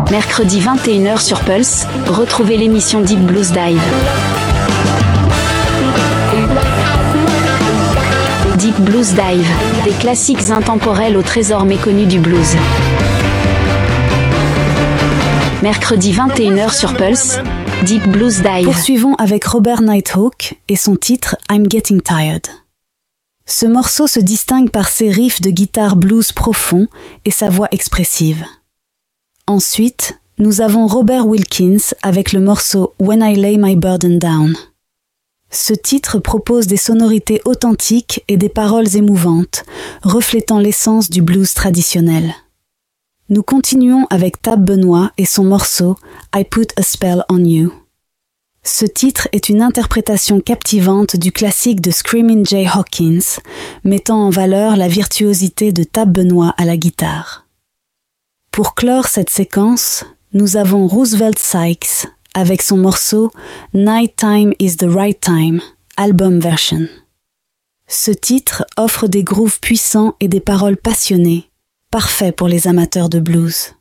Mercredi 21h sur Pulse, retrouvez l'émission Deep Blues Dive. Deep Blues Dive, des classiques intemporels au trésor méconnu du blues. Mercredi 21h sur Pulse, Deep Blues Dive. Poursuivons avec Robert Nighthawk et son titre I'm Getting Tired. Ce morceau se distingue par ses riffs de guitare blues profonds et sa voix expressive. Ensuite, nous avons Robert Wilkins avec le morceau When I Lay My Burden Down. Ce titre propose des sonorités authentiques et des paroles émouvantes, reflétant l'essence du blues traditionnel. Nous continuons avec Tab Benoit et son morceau I Put a Spell on You. Ce titre est une interprétation captivante du classique de Screamin' Jay Hawkins, mettant en valeur la virtuosité de Tab Benoit à la guitare. Pour clore cette séquence, nous avons Roosevelt Sykes avec son morceau Night Time is the Right Time, album version. Ce titre offre des grooves puissants et des paroles passionnées, parfait pour les amateurs de blues.